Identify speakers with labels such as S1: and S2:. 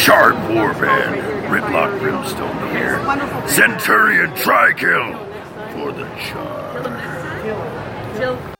S1: Shard Warband, Ridlock Brimstone here. Centurion Trikill for the charge.